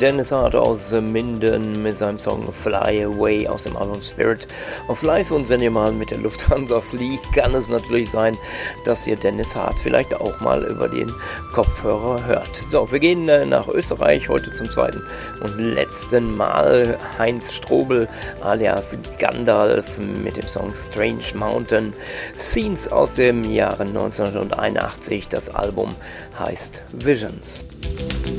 Dennis Hart aus Minden mit seinem Song Fly Away aus dem Album Spirit of Life. Und wenn ihr mal mit der Lufthansa fliegt, kann es natürlich sein, dass ihr Dennis Hart vielleicht auch mal über den Kopfhörer hört. So, wir gehen nach Österreich heute zum zweiten und letzten Mal. Heinz Strobel alias Gandalf mit dem Song Strange Mountain Scenes aus dem Jahre 1981. Das Album heißt Visions.